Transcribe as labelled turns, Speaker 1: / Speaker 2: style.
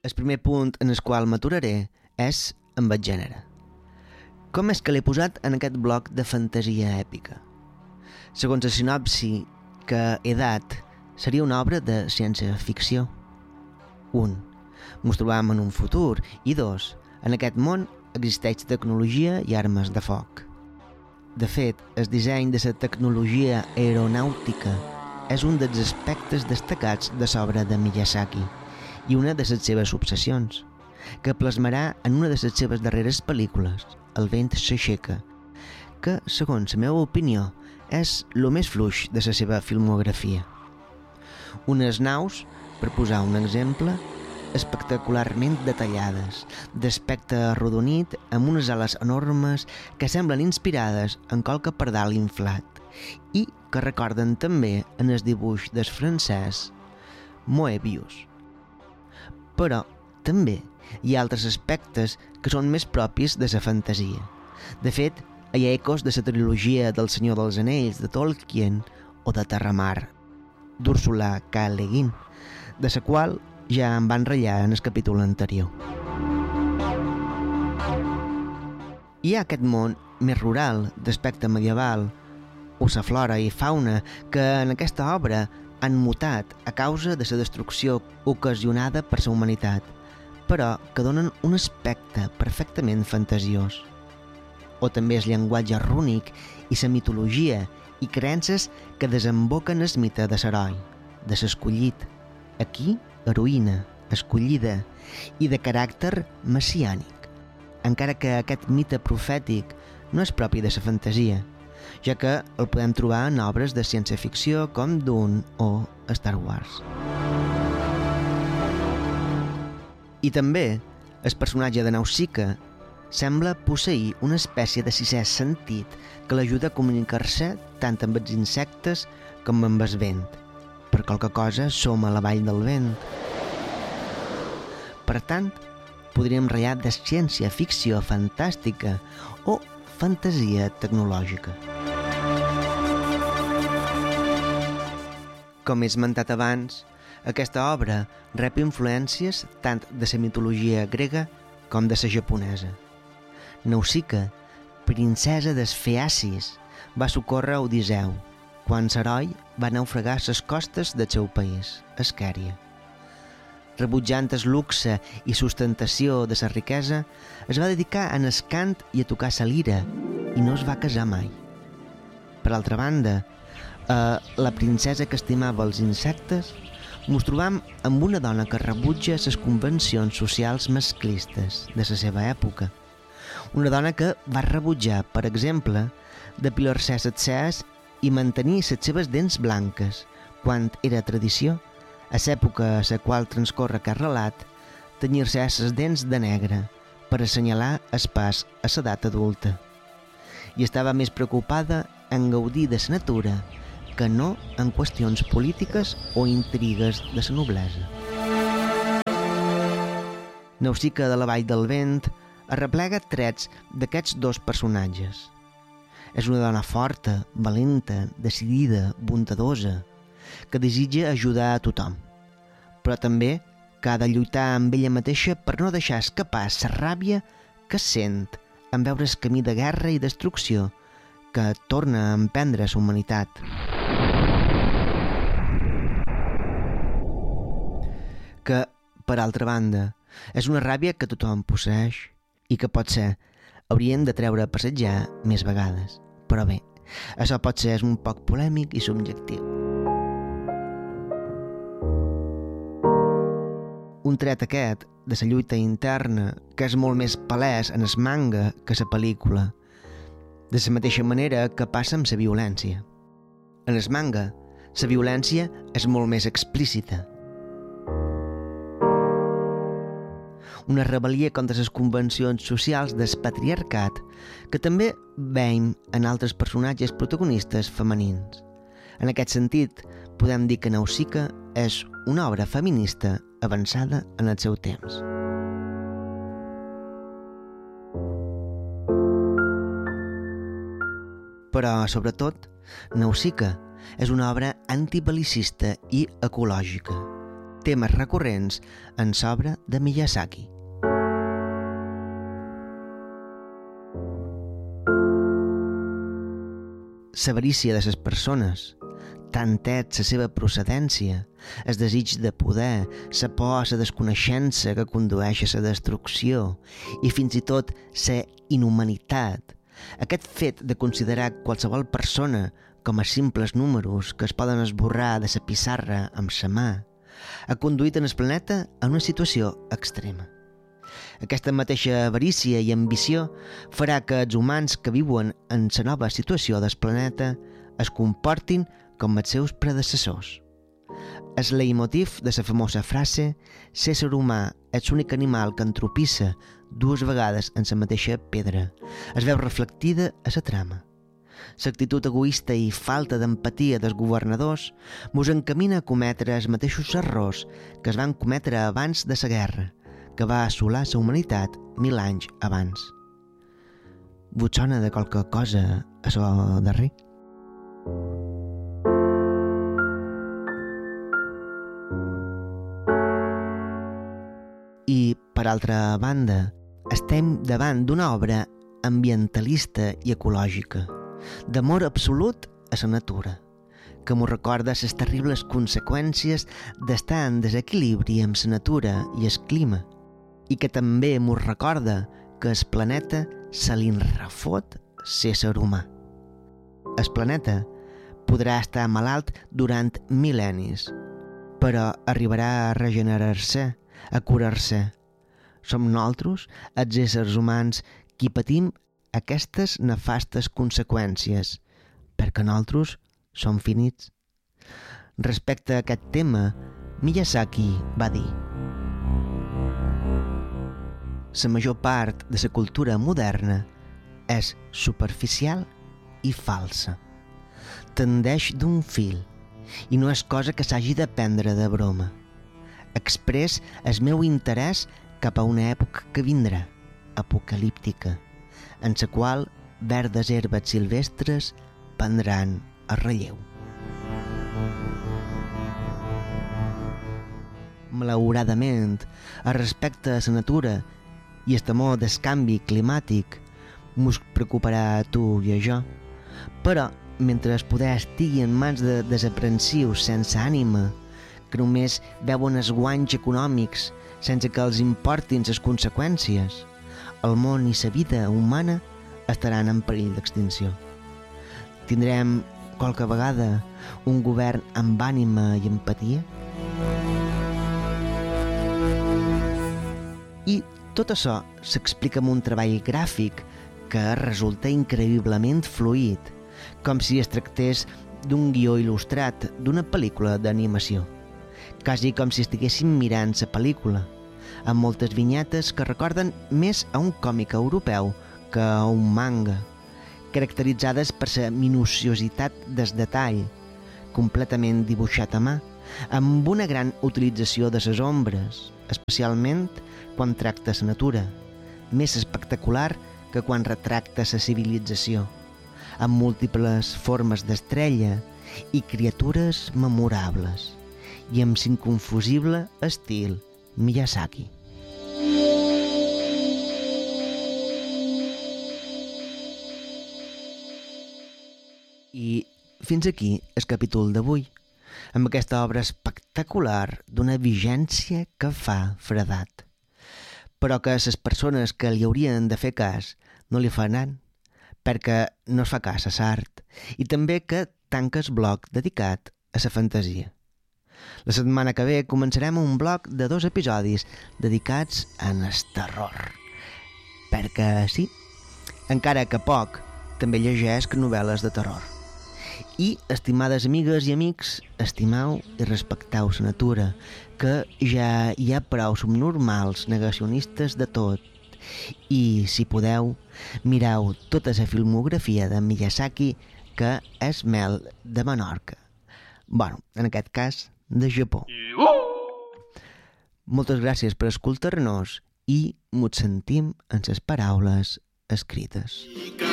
Speaker 1: El primer punt en el qual m'aturaré és amb el gènere. Com és que l'he posat en aquest bloc de fantasia èpica? Segons la sinopsi que he dat, seria una obra de ciència-ficció. 1. Ens trobam en un futur. I 2. En aquest món existeix tecnologia i armes de foc. De fet, el disseny de la tecnologia aeronàutica és un dels aspectes destacats de l'obra de Miyazaki i una de les seves obsessions, que plasmarà en una de les seves darreres pel·lícules, El vent s'aixeca, que, segons la meva opinió, és el més fluix de la seva filmografia. Unes naus, per posar un exemple, espectacularment detallades, d'aspecte arrodonit, amb unes ales enormes que semblen inspirades en qualque pardal inflat i que recorden també en el dibuix del francès Moebius. Però també hi ha altres aspectes que són més propis de la fantasia. De fet, hi ha ecos de la trilogia del Senyor dels Anells de Tolkien o de Terramar, d'Úrsula K. Le Guin, de la qual ja em van ratllar en el capítol anterior. Hi ha aquest món més rural, d'aspecte medieval, o la flora i fauna que en aquesta obra han mutat a causa de la destrucció ocasionada per la humanitat, però que donen un aspecte perfectament fantasiós. O també el llenguatge rúnic i la mitologia i creences que desemboquen el mite de l'heroi, de l'escollit, aquí heroïna, escollida i de caràcter messiànic, encara que aquest mite profètic no és propi de la fantasia, ja que el podem trobar en obres de ciència-ficció com Dune o Star Wars. I també el personatge de Nausicaa sembla posseir una espècie de sisè sentit que l'ajuda a comunicar-se tant amb els insectes com amb el vent. Per qualque cosa som a la vall del vent. Per tant, podríem ratllar de ciència-ficció fantàstica o fantasia tecnològica. Com he esmentat abans, aquesta obra rep influències tant de la mitologia grega com de la japonesa. Nausicaa, princesa dels Feacis, va socórrer Odisseu, quan l'heroi va naufragar a les costes del seu país, Esquèria. Rebutjant el luxe i sustentació de la riquesa, es va dedicar en el cant i a tocar la lira i no es va casar mai. Per altra banda, la princesa que estimava els insectes, ens trobam amb una dona que rebutja les convencions socials masclistes de la seva època. Una dona que va rebutjar, per exemple, depilar-se les celles i mantenir les seves dents blanques, quan era tradició, a l'època a la qual transcorre aquest relat, tenyir-se les dents de negre per assenyalar el pas a l'edat adulta. I estava més preocupada en gaudir de la natura que no en qüestions polítiques o intrigues de la noblesa. Nausicaa de la Vall del Vent arreplega trets d'aquests dos personatges. És una dona forta, valenta, decidida, bondadosa, que desitja ajudar a tothom, però també que ha de lluitar amb ella mateixa per no deixar escapar la ràbia que sent en veure el camí de guerra i destrucció que torna a emprendre la humanitat. Que, per altra banda, és una ràbia que tothom posseeix i que potser hauríem de treure a passejar més vegades. Però bé, això potser és un poc polèmic i subjectiu. Un tret aquest de la lluita interna que és molt més palès en el manga que la pel·lícula, de la mateixa manera que passa amb la violència. En el manga, la violència és molt més explícita. Una rebel·lia contra les convencions socials del patriarcat que també veiem en altres personatges protagonistes femenins. En aquest sentit, podem dir que Nausicaa és una obra feminista avançada en el seu temps. Però, sobretot, Nausicaa és una obra antibelicista i ecològica. temes recurrents en l'obra de Miyazaki. L'avarícia de les persones, tant és la seva procedència, el desig de poder, la por a la desconeixença que condueix a la destrucció i fins i tot la inhumanitat. Aquest fet de considerar qualsevol persona com a simples números que es poden esborrar de la pissarra amb la mà ha conduït en el planeta a una situació extrema. Aquesta mateixa avarícia i ambició farà que els humans que viuen en la nova situació del planeta es comportin com els seus predecessors. El leitmotiv de la famosa frase «L'ésser humà és l'únic animal que entropissa dues vegades en la mateixa pedra» es veu reflectida a la trama. L'actitud egoista i falta d'empatia dels governadors mos encamina a cometre els mateixos errors que es van cometre abans de la guerra, que va assolar la humanitat 1000 anys abans. Vos sona de qualque cosa això darrer? I, per altra banda, estem davant d'una obra ambientalista i ecològica, d'amor absolut a la natura, que m'ho recorda les terribles conseqüències d'estar en desequilibri amb la natura i el clima, i que també m'ho recorda que el planeta se li refot l'ésser humà. El planeta podrà estar malalt durant mil·lennis, però arribarà a regenerar-se, a curar-se. Som nosaltres, els éssers humans, qui patim aquestes nefastes conseqüències, perquè nosaltres som finits. Respecte a aquest tema, Miyazaki va dir: la major part de la cultura moderna és superficial i falsa. Tendeix d'un fil i no és cosa que s'hagi de prendre de broma. Express el meu interès cap a una època que vindrà, apocalíptica, en la qual verdes herbes silvestres prendran el relleu. Malauradament, el respecte a la natura i el temor del canvi climàtic mos preocuparà a tu i a jo, però mentre el poder estigui en mans de desaprensius sense ànima, que només veuen els guanys econòmics sense que els importin les conseqüències, el món i la vida humana estaran en perill d'extinció. Tindrem qualque vegada un govern amb ànima i empatia? I tot això s'explica amb un treball gràfic que resulta increïblement fluid, com si es tractés d'un guió il·lustrat d'una pel·lícula d'animació, quasi com si estiguéssim mirant la pel·lícula, amb moltes vinyetes que recorden més a un còmic europeu que a un manga, caracteritzades per la minuciositat del detall, completament dibuixat a mà, amb una gran utilització de les ombres, especialment quan tracta la natura, més espectacular que quan retracta la civilització, amb múltiples formes d'estrella i criatures memorables, i amb l'inconfusible estil Miyazaki. I fins aquí el capítol d'avui, amb aquesta obra espectacular d'una vigència que fa fredat, però que les persones que li haurien de fer cas no li faran, perquè no es fa cas a l'art, i també que tanca el bloc dedicat a la fantasia. La setmana que ve començarem un bloc de 2 episodis dedicats al terror, perquè sí, encara que poc, també llegesc novel·les de terror. I, estimades amigues i amics, estimeu i respecteu la natura, que ja hi ha prou subnormals negacionistes de tot. I, si podeu, mireu tota la filmografia de Miyazaki, que és mel de Menorca. Bueno, en aquest cas, de Japó. Moltes gràcies per escoltar-nos i mos sentim en les paraules escrites.